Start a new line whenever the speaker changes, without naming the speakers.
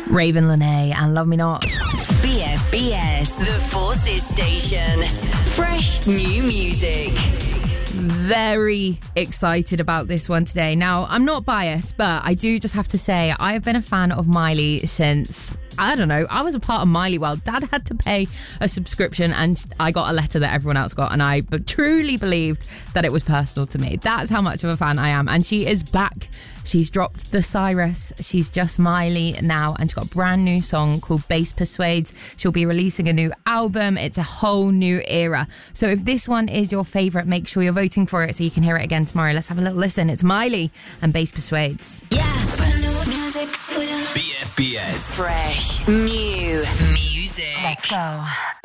Raven Lene and Love Me Not.
BFBS, the Forces Station. Fresh new music.
Very excited about this one today. Now, I'm not biased, but I do just have to say I've been a fan of Miley since, I don't know, I was a part of Miley World. Dad had to pay a subscription and I got a letter that everyone else got, and I truly believed that it was personal to me. That's how much of a fan I am. And she is back. She's dropped the Cyrus. She's just Miley now, and she's got a brand new song called Bass Persuades. She'll be releasing a new album. It's a whole new era. So if this one is your favourite, make sure you're voting for it so you can hear it again tomorrow. Let's have a little listen. It's Miley and Bass Persuades.
Yeah, brand new music for you.
BFBS.
Fresh new music.
Let's go.